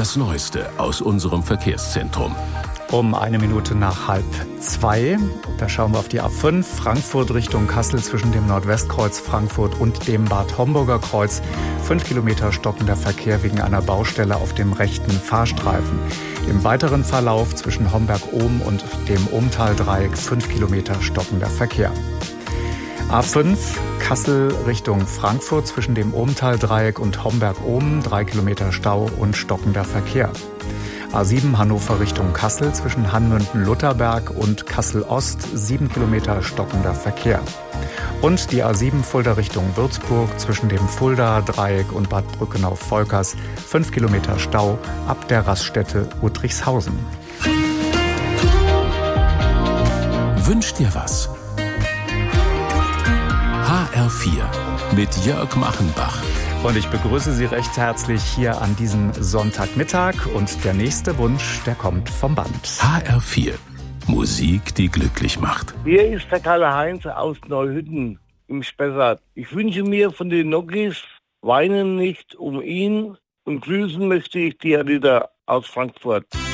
Das Neueste aus unserem Verkehrszentrum. Um 1 Minute nach 1:30. Da schauen wir auf die A5, Frankfurt Richtung Kassel zwischen dem Nordwestkreuz Frankfurt und dem Bad Homburger Kreuz. 5 Kilometer stockender Verkehr wegen einer Baustelle auf dem rechten Fahrstreifen. Im weiteren Verlauf zwischen Homberg-Ohm und dem Ohmtal-Dreieck 5 Kilometer stockender Verkehr. A5 Kassel Richtung Frankfurt zwischen dem Ohmtal-Dreieck und Homberg-Ohm 3 Kilometer Stau und stockender Verkehr. A7 Hannover Richtung Kassel zwischen Hanmünden-Lutherberg und Kassel-Ost 7 Kilometer stockender Verkehr. Und die A7 Fulda Richtung Würzburg zwischen dem Fulda-Dreieck und Bad Brückenau-Volkers 5 Kilometer Stau ab der Raststätte Uttrichshausen. Wünsch dir was? HR4 mit Jörg Machenbach. Und ich begrüße Sie recht herzlich hier an diesem Sonntagmittag. Und der nächste Wunsch, der kommt vom Band. HR4. Musik, die glücklich macht. Hier ist der Karl-Heinz aus Neuhütten im Spessart. Ich wünsche mir von den Nogis Weinen nicht um ihn und grüßen möchte ich die Rita aus Frankfurt.